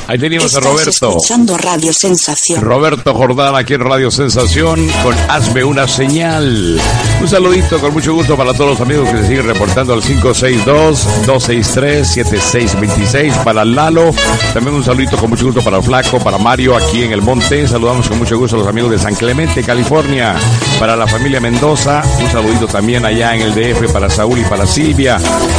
Ahí teníamos a Estás Roberto. escuchando Radio Sensación. Roberto Jordán aquí en Radio Sensación con Hazme una señal. Un saludito con mucho gusto para todos los amigos que se siguen reportando al 562-263-7626. Para Lalo, también un saludito con mucho gusto para Flaco, para Mario aquí en El Monte. Saludamos con mucho gusto a los amigos de San Clemente, California. Para la familia Mendoza, un saludito también allá en el DF para Saúl y para Silvia.